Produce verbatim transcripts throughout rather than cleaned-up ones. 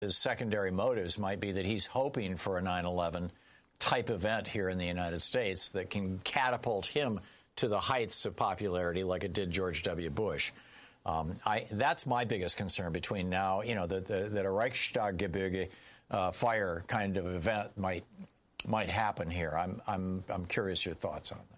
his secondary motives might be that he's hoping for a nine eleven type event here in the United States that can catapult him to the heights of popularity like it did George W. Bush. Um, I, that's my biggest concern between now, you know, that, that, that a Reichstaggebirge uh, fire kind of event might might happen here. I'm I'm I'm curious your thoughts on that.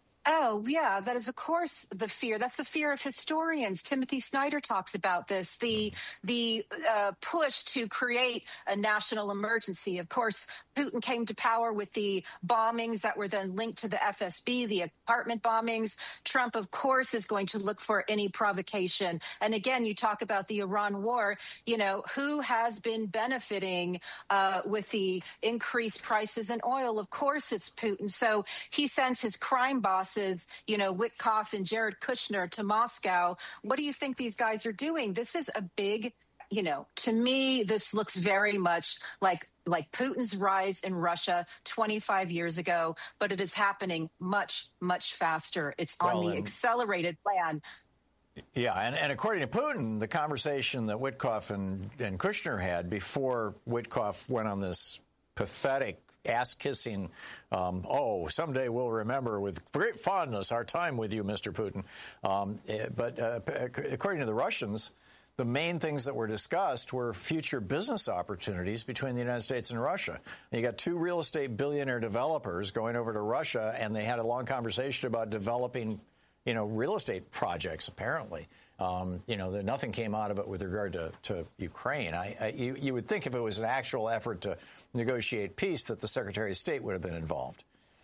Oh, yeah, that is, of course, the fear. That's the fear of historians. Timothy Snyder talks about this, the the uh, push to create a national emergency. Of course, Putin came to power with the bombings that were then linked to the F S B, the apartment bombings. Trump, of course, is going to look for any provocation. And again, you talk about the Iran war. You know, who has been benefiting uh, with the increased prices in oil? Of course, it's Putin. So he sends his crime bosses, you know, Witkoff and Jared Kushner to Moscow. What do you think these guys are doing? This is a big, you know, to me, this looks very much like like Putin's rise in Russia twenty-five years ago, but it is happening much, much faster. It's on Well, the and- accelerated plan. Yeah, and, and according to Putin, the conversation that Witkoff and, and Kushner had before Witkoff went on this pathetic ass-kissing, um, oh, someday we'll remember with great fondness our time with you, Mister Putin. Um, eh, but uh, according to the Russians, the main things that were discussed were future business opportunities between the United States and Russia. You got two real estate billionaire developers going over to Russia, and they had a long conversation about developing, you know, real estate projects, apparently. Um, you know, that nothing came out of it with regard to, to Ukraine. I, I, you, you would think if it was an actual effort to negotiate peace that the Secretary of State would have been involved.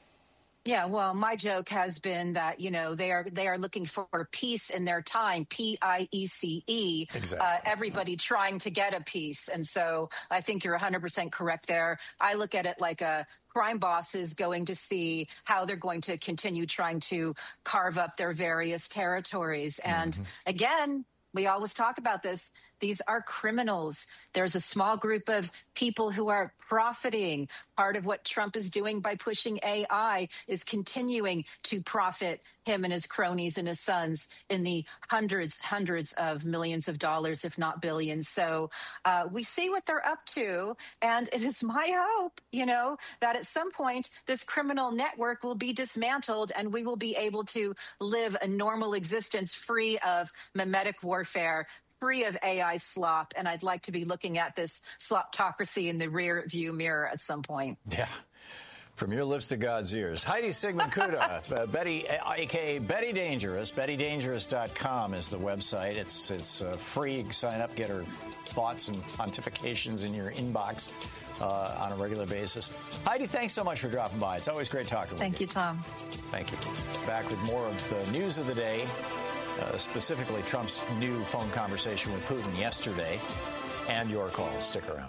Yeah, well, my joke has been that, you know, they are they are looking for peace in their time, P I E C E, Exactly. uh, everybody trying to get a peace. And so I think you're one hundred percent correct there. I look at it like a crime bosses going to see how they're going to continue trying to carve up their various territories. And mm-hmm. again, we always talk about this. These are criminals. There's a small group of people who are profiting. Part of what Trump is doing by pushing A I is continuing to profit him and his cronies and his sons in the hundreds, hundreds of millions of dollars, if not billions. So uh, we see what they're up to. And it is my hope, you know, that at some point this criminal network will be dismantled and we will be able to live a normal existence free of mimetic warfare, free of A I slop, and I'd like to be looking at this sloptocracy in the rear view mirror at some point. Yeah. From your lips to God's ears. Heidi Sigmund Kuda, uh, Betty, a k a. Betty Dangerous. Betty Dangerous dot com is the website. It's it's uh, free. You can sign up, get her thoughts and pontifications in your inbox uh, on a regular basis. Heidi, thanks so much for dropping by. It's always great talking Thank with you. Thank you, Tom. Thank you. Back with more of the news of the day. Uh, specifically Trump's new phone conversation with Putin yesterday, and your calls. Stick around.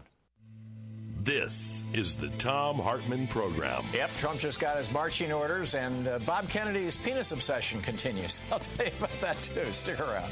This is the Thom Hartmann Program. Yep, Trump just got his marching orders, and uh, Bob Kennedy's penis obsession continues. I'll tell you about that, too. Stick around.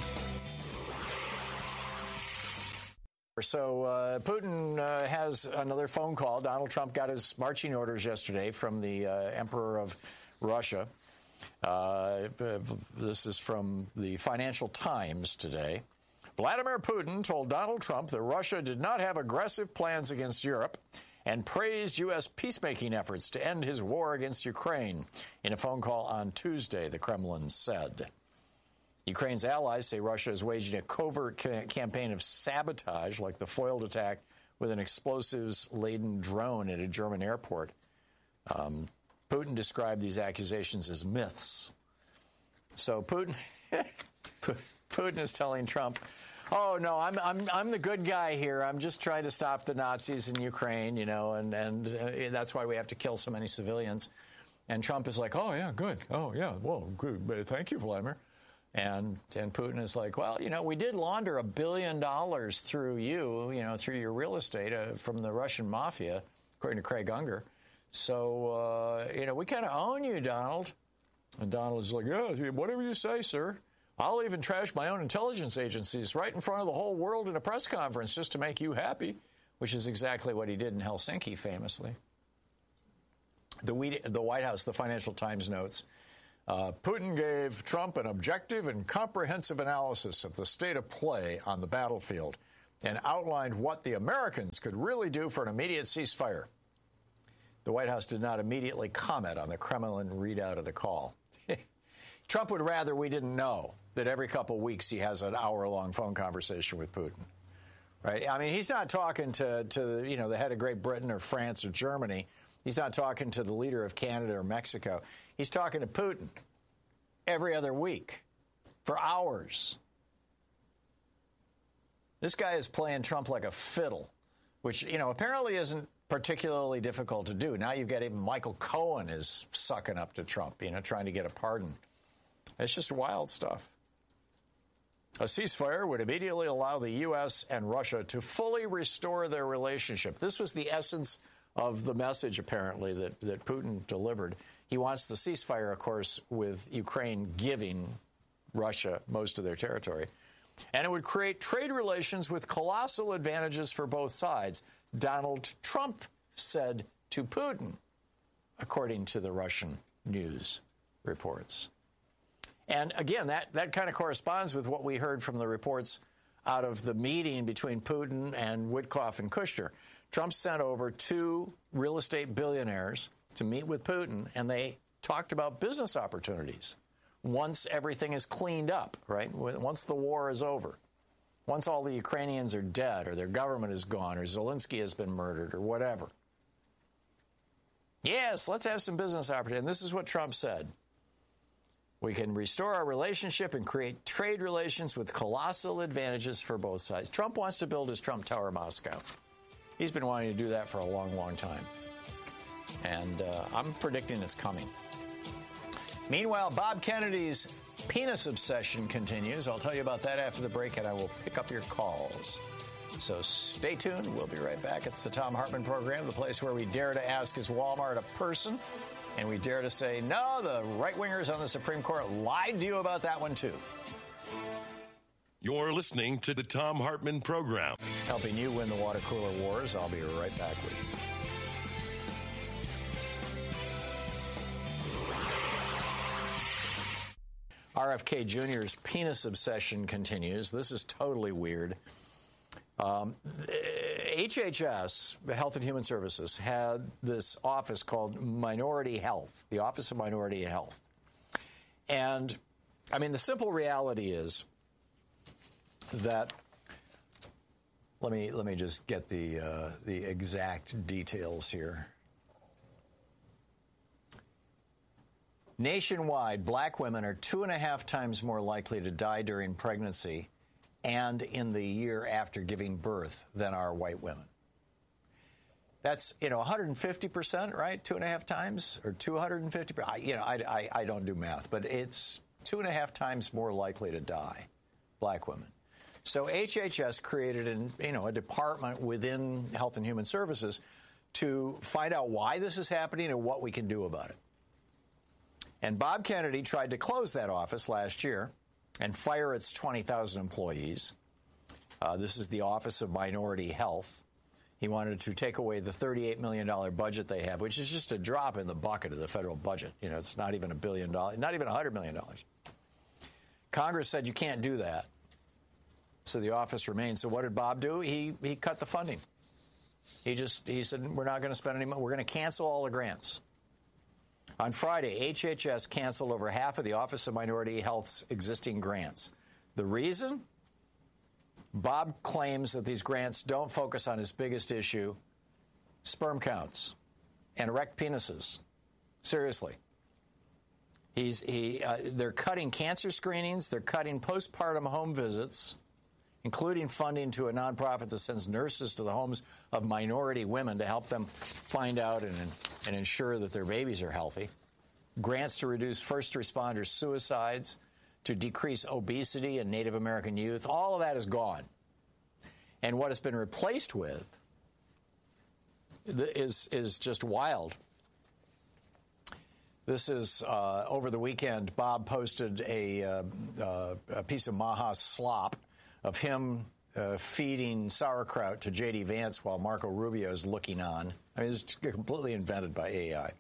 So uh, Putin uh, has another phone call. Donald Trump got his marching orders yesterday from the uh, Emperor of Russia. Uh, this is from the Financial Times today. Vladimir Putin told Donald Trump that Russia did not have aggressive plans against Europe and praised U S peacemaking efforts to end his war against Ukraine. In a phone call on Tuesday, the Kremlin said. Ukraine's allies say Russia is waging a covert ca- campaign of sabotage, like the foiled attack with an explosives-laden drone at a German airport. Um, Putin described these accusations as myths. So Putin, Putin is telling Trump, "Oh no, I'm I'm I'm the good guy here. I'm just trying to stop the Nazis in Ukraine, you know, and and uh, that's why we have to kill so many civilians." And Trump is like, "Oh yeah, good. Oh yeah, well, good. Thank you, Vladimir." And and Putin is like, "Well, you know, we did launder a billion dollars through you, you know, through your real estate uh, from the Russian mafia, according to Craig Unger. So, uh, you know, we kind of own you, Donald." And Donald is like, "Yeah, whatever you say, sir. I'll even trash my own intelligence agencies right in front of the whole world in a press conference just to make you happy," which is exactly what he did in Helsinki, famously. The, the White House, the Financial Times notes, uh, Putin gave Trump an objective and comprehensive analysis of the state of play on the battlefield and outlined what the Americans could really do for an immediate ceasefire. The White House did not immediately comment on the Kremlin readout of the call. Trump would rather we didn't know that every couple weeks he has an hour-long phone conversation with Putin, right? I mean, he's not talking to, to you know, the head of Great Britain or France or Germany. He's not talking to the leader of Canada or Mexico. He's talking to Putin every other week for hours. This guy is playing Trump like a fiddle, which, you know, apparently isn't particularly difficult to do. Now you've got even Michael Cohen is sucking up to Trump, you know, trying to get a pardon. It's just wild stuff. A ceasefire would immediately allow the U S and Russia to fully restore their relationship. This was the essence of the message, apparently, that, that Putin delivered. He wants the ceasefire, of course, with Ukraine giving Russia most of their territory. And it would create trade relations with colossal advantages for both sides, Donald Trump said to Putin, according to the Russian news reports. And again, that, that kind of corresponds with what we heard from the reports out of the meeting between Putin and Witkoff and Kushner. Trump sent over two real estate billionaires to meet with Putin, and they talked about business opportunities once everything is cleaned up, right? Once the war is over. Once all the Ukrainians are dead or their government is gone or Zelensky has been murdered or whatever. Yes, let's have some business opportunity. And this is what Trump said. We can restore our relationship and create trade relations with colossal advantages for both sides. Trump wants to build his Trump Tower in Moscow. He's been wanting to do that for a long, long time. And uh, I'm predicting it's coming. Meanwhile, Bob Kennedy's penis obsession continues. I'll tell you about that after the break, and I will pick up your calls. So stay tuned. We'll be right back. It's the Thom Hartmann Program, the place where we dare to ask, is Walmart a person? And we dare to say, no, the right-wingers on the Supreme Court lied to you about that one, too. You're listening to the Thom Hartmann Program. Helping you win the water cooler wars. I'll be right back with you. R F K Junior's penis obsession continues. This is totally weird. Um, H H S, Health and Human Services, had this office called Minority Health, the Office of Minority Health. And, I mean, the simple reality is that, let me let me just get the uh, the exact details here. Nationwide, black women are two and a half times more likely to die during pregnancy and in the year after giving birth than are white women. That's, you know, one hundred fifty percent, right? Two and a half times or two hundred fifty percent. You know, I, I, I don't do math, but it's two and a half times more likely to die, black women. So H H S created an, you know, a department within Health and Human Services to find out why this is happening and what we can do about it. And Bob Kennedy tried to close that office last year and fire its twenty thousand employees. Uh, this is the Office of Minority Health. He wanted to take away the thirty-eight million dollars budget they have, which is just a drop in the bucket of the federal budget. You know, it's not even a billion dollars, not even one hundred million dollars. Congress said you can't do that. So the office remains. So what did Bob do? He he cut the funding. He just he said, we're not going to spend any money. We're going to cancel all the grants. On Friday, H H S canceled over half of the Office of Minority Health's existing grants. The reason? Bob claims that these grants don't focus on his biggest issue, sperm counts and erect penises. Seriously. He's, he, uh, they're cutting cancer screenings. They're cutting postpartum home visits, including funding to a nonprofit that sends nurses to the homes of minority women to help them find out and, and ensure that their babies are healthy. Grants to reduce first responder suicides, to decrease obesity in Native American youth. All of that is gone. And what it's been replaced with is, is just wild. This is, uh, over the weekend, Bob posted a, uh, uh, a piece of Maha slop of him uh, feeding sauerkraut to J D Vance while Marco Rubio is looking on. I mean, it's completely invented by A I.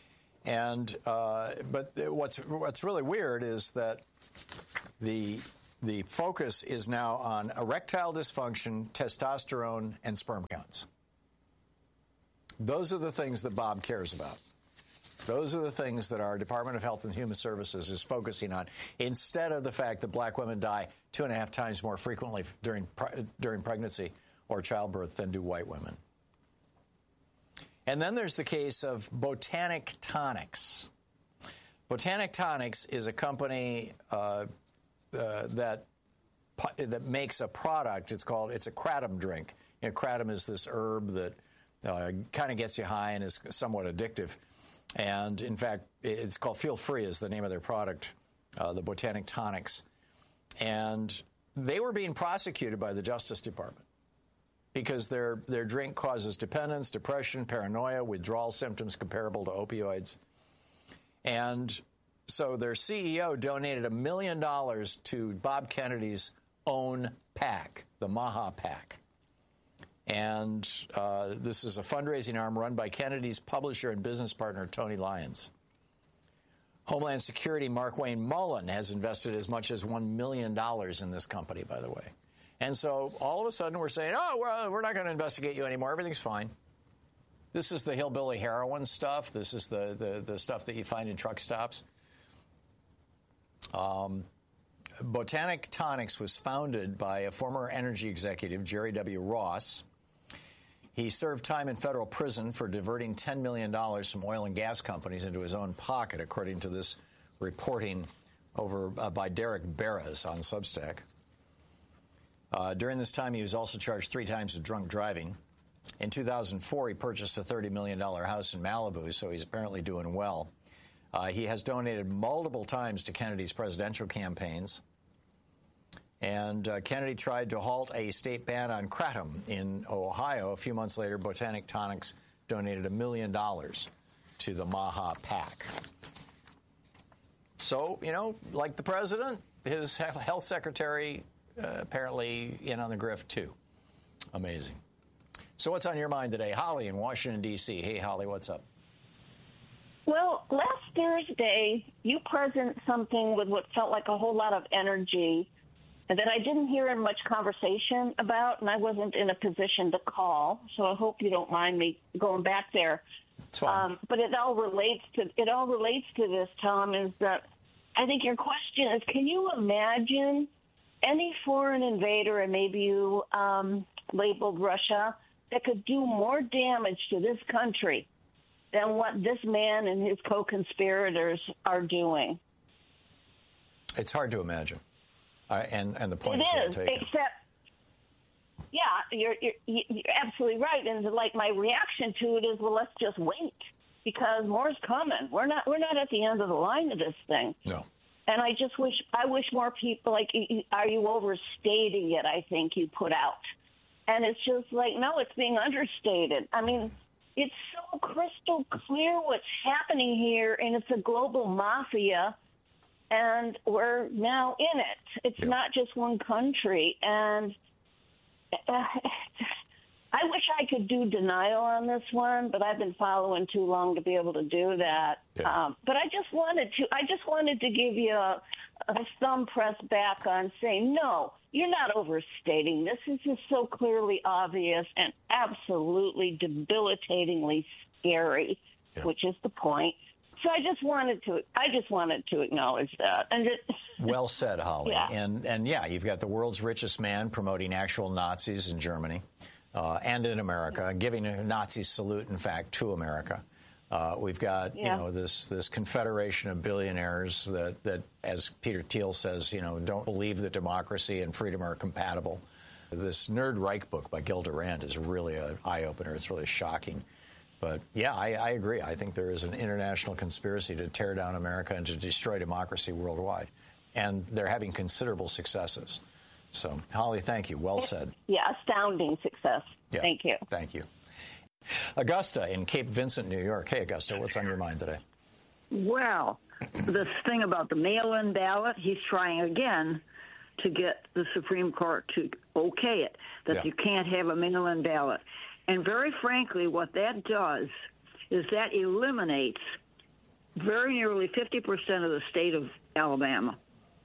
And uh, but what's what's really weird is that the the focus is now on erectile dysfunction, testosterone, and sperm counts. Those are the things that Bob cares about. Those are the things that our Department of Health and Human Services is focusing on, instead of the fact that black women die two and a half times more frequently during during pregnancy or childbirth than do white women. And then there's the case of Botanic Tonics. Botanic Tonics is a company uh, uh, that that makes a product. It's called it's a kratom drink. You know, kratom is this herb that uh, kind of gets you high and is somewhat addictive. And in fact, it's called Feel Free is the name of their product, uh, the Botanic Tonics. And they were being prosecuted by the Justice Department because their their drink causes dependence, depression, paranoia, withdrawal symptoms comparable to opioids. And so their C E O donated a million dollars to Bob Kennedy's own PAC, the Maha PAC. And uh, this is a fundraising arm run by Kennedy's publisher and business partner, Tony Lyons. Homeland Security Mark Wayne Mullen has invested as much as one million dollars in this company, by the way. And so all of a sudden we're saying, oh, we're, we're not going to investigate you anymore. Everything's fine. This is the hillbilly heroin stuff. This is the, the, the stuff that you find in truck stops. Um, Botanic Tonics was founded by a former energy executive, Jerry W. Ross. He served time in federal prison for diverting ten million dollars from oil and gas companies into his own pocket, according to this reporting over uh, by Derek Barras on Substack. Uh, during this time, he was also charged three times with drunk driving. In two thousand four, he purchased a thirty million dollars house in Malibu, so he's apparently doing well. Uh, he has donated multiple times to Kennedy's presidential campaigns. And uh, Kennedy tried to halt a state ban on kratom in Ohio. A few months later, Botanic Tonics donated a million dollars to the Maha PAC. So, you know, like the president, his health secretary uh, apparently in on the grift, too. Amazing. So what's on your mind today? Holly in Washington, D C Hey, Holly, what's up? Well, last Thursday, you presented something with what felt like a whole lot of energy and that I didn't hear in much conversation about, and I wasn't in a position to call, so I hope you don't mind me going back there. It's fine. Um, but it all relates to it all relates to this, Tom, is that I think your question is, can you imagine any foreign invader, and maybe you um, labeled Russia, that could do more damage to this country than what this man and his co-conspirators are doing? It's hard to imagine. Uh, and, and the point it is well is, taken. Except, yeah, you're, you're, you're absolutely right. And like my reaction to it is, well, let's just wait because more's coming. We're not we're not at the end of the line of this thing. No. And I just wish I wish more people like, are you overstating it? I think you put out, and it's just like, no, it's being understated. I mean, it's so crystal clear what's happening here, and it's a global mafia. And we're now in it. It's yeah. not just one country. And uh, I wish I could do denial on this one, but I've been following too long to be able to do that. Yeah. Um, but I just wanted to. I just wanted to give you a, a thumb press back on saying, no, you're not overstating. This is just so clearly obvious and absolutely debilitatingly scary, yeah. which is the point. So I just wanted to I just wanted to acknowledge that. And it, well said, Holly. Yeah. And and yeah, you've got the world's richest man promoting actual Nazis in Germany uh, and in America, giving a Nazi salute, in fact, to America. Uh, we've got yeah. you know this this confederation of billionaires that that, as Peter Thiel says, you know, don't believe that democracy and freedom are compatible. This Nerd Reich book by Gil Durand is really an eye opener. It's really shocking. But, yeah, I, I agree. I think there is an international conspiracy to tear down America and to destroy democracy worldwide. And they're having considerable successes. So, Holly, thank you. Well said. Yeah, astounding success. Yeah, thank you. Thank you. Augusta in Cape Vincent, New York. Hey, Augusta, what's on your mind today? Well, this thing about the mail-in ballot, he's trying again to get the Supreme Court to okay it, that yeah. you can't have a mail-in ballot. And very frankly, what that does is that eliminates very nearly fifty percent of the state of Alabama.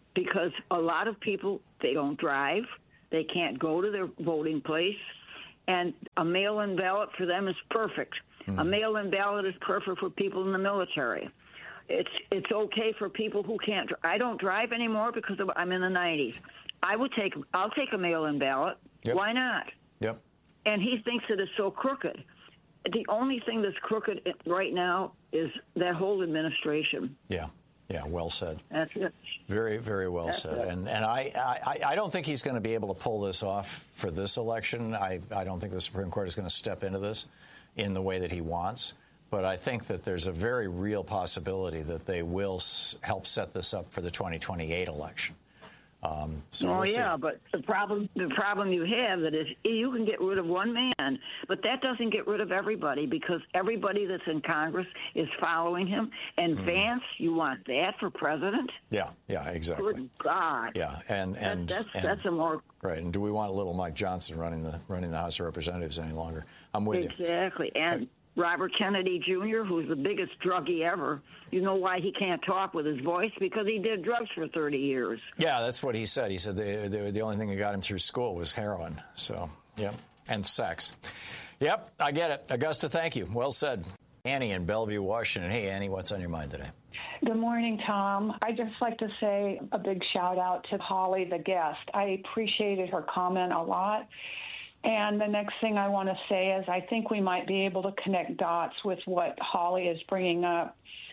because a lot of people, they don't drive, they can't go to their voting place, and a mail-in ballot for them is perfect. Mm-hmm. A mail-in ballot is perfect for people in the military. It's it's okay for people who can't. I don't drive anymore because I'm in the nineties. I would take. I'll take a mail-in ballot. Yep. Why not? Yep. And he thinks that it's so crooked. The only thing that's crooked right now is that whole administration. Yeah. Yeah, well said. That's it. Very, very well That's said. it. And and I, I, I don't think he's going to be able to pull this off for this election. I, I don't think the Supreme Court is going to step into this in the way that he wants. But I think that there's a very real possibility that they will s- help set this up for the twenty twenty-eight election. Um, so oh we'll yeah, see. but the problem the problem you have that is you can get rid of one man, but that doesn't get rid of everybody because everybody that's in Congress is following him. And mm-hmm. Vance, you want that for president? Yeah, yeah, exactly. Good God. Yeah, and and that, that's and, that's a more right. And do we want little Mike Johnson running the running the House of Representatives any longer? I'm with exactly. you. Exactly, and. Right. Robert Kennedy Junior, who's the biggest druggie ever, you know why he can't talk with his voice? Because he did drugs for thirty years. Yeah, that's what he said. He said the, the, the only thing that got him through school was heroin. So, yep, and sex. Yep, I get it. Augusta, thank you. Well said. Annie in Bellevue, Washington. Hey, Annie, what's on your mind today? Good morning, Tom. I'd just like to say a big shout out to Holly, the guest. I appreciated her comment a lot. And the next thing I want to say is I think we might be able to connect dots with what Holly is bringing up.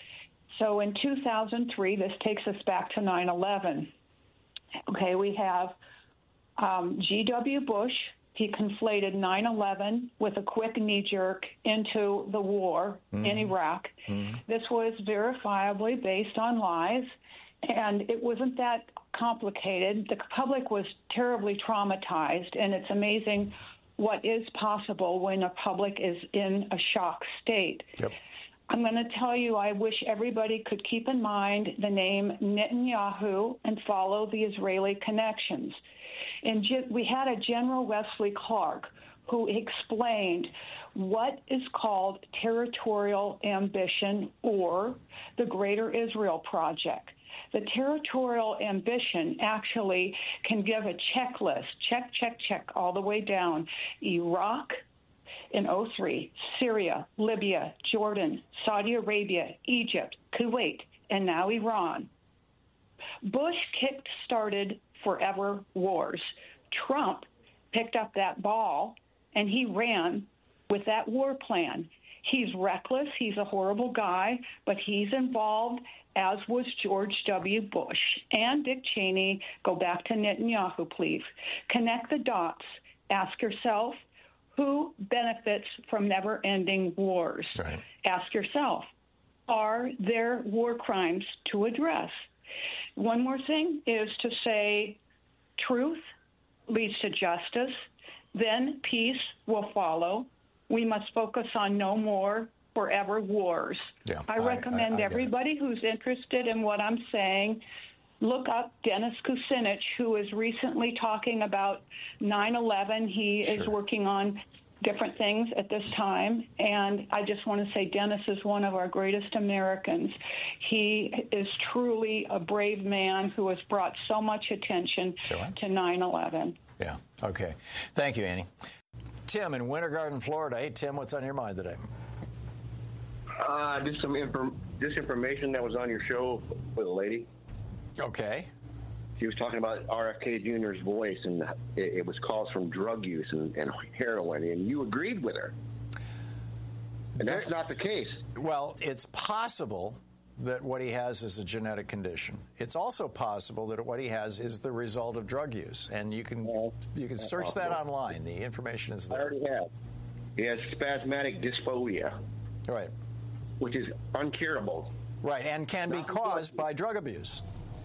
So in two thousand three, this takes us back to nine eleven. Okay, we have um, G W Bush. He conflated nine eleven with a quick knee-jerk into the war mm. in Iraq. Mm. This was verifiably based on lies, and it wasn't that complicated. The public was terribly traumatized, and it's amazing what is possible when a public is in a shock state. Yep. I'm going to tell you, I wish everybody could keep in mind the name Netanyahu and follow the Israeli connections. And we had a General Wesley Clark who explained what is called territorial ambition or the Greater Israel Project. The territorial ambition actually can give a checklist, check, check, check, all the way down. Iraq in oh three, Syria, Libya, Jordan, Saudi Arabia, Egypt, Kuwait, and now Iran. Bush kick-started forever wars. Trump picked up that ball, and he ran with that war plan. He's reckless. He's a horrible guy, but he's involved, as was George W. Bush and Dick Cheney. Go back to Netanyahu, please. Connect the dots. Ask yourself, who benefits from never-ending wars? Right. Ask yourself, are there war crimes to address? One more thing is to say truth leads to justice, then peace will follow. We must focus on no more forever wars. Yeah, I recommend I, I, I everybody who's interested in what I'm saying, look up Dennis Kucinich, who is recently talking about nine eleven. He sure. is working on different things at this time, and I just want to say Dennis is one of our greatest Americans. He is truly a brave man who has brought so much attention so to nine eleven. Yeah, okay. Thank you, Annie. Tim in Winter Garden, Florida. Hey, Tim, what's on your mind today? Uh, just some infor- just information that was on your show with a lady. Okay. She was talking about R F K Junior's voice, and it, it was calls from drug use and, and heroin, and you agreed with her. And that's not the case. Well, it's possible that what he has is a genetic condition. It's also possible that what he has is the result of drug use, and you can well, you can search that online. The information is there. I already have. He has spasmodic dysphonia. Right. Which is uncurable. Right, and can be caused by drug abuse.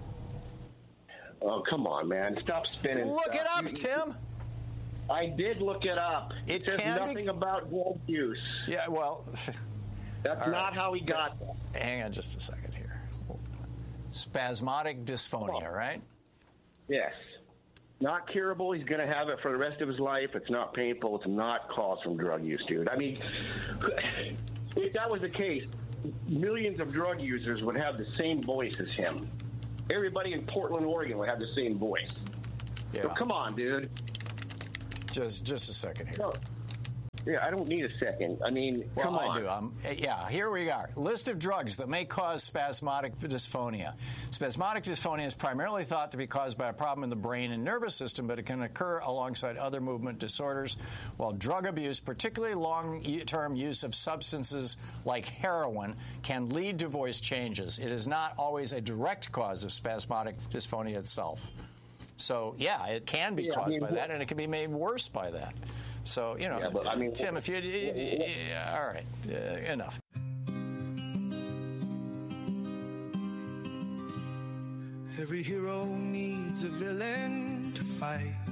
Oh, come on, man. Stop spinning Look stuff. it up, you, Tim. I did look it up. It, it says can nothing be... about drug use. Yeah, well... That's right. not how he got that. Hang on just a second here. Spasmodic dysphonia, oh. right? Yes. Not curable. He's going to have it for the rest of his life. It's not painful. It's not caused from drug use, dude. I mean, if that was the case, millions of drug users would have the same voice as him. everybody in Portland, Oregon would have the same voice. Yeah. So come on, dude. Just just a second here. No. Yeah, I don't need a second. I mean, well, come on. I do. Um, yeah, here we are. List of drugs that may cause spasmodic dysphonia. Spasmodic dysphonia is primarily thought to be caused by a problem in the brain and nervous system, but it can occur alongside other movement disorders, while drug abuse, particularly long-term use of substances like heroin, can lead to voice changes. It is not always a direct cause of spasmodic dysphonia itself. So, yeah, it can be yeah, caused I mean, by that, and it can be made worse by that. So, you know, yeah, but, I mean, Tim, if you... Yeah, all right, uh, enough. Every hero needs a villain to fight.